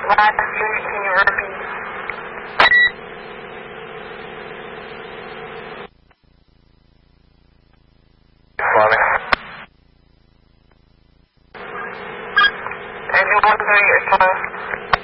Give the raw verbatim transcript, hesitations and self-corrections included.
last unit, can you repeat? Funny. Everyone go your phone.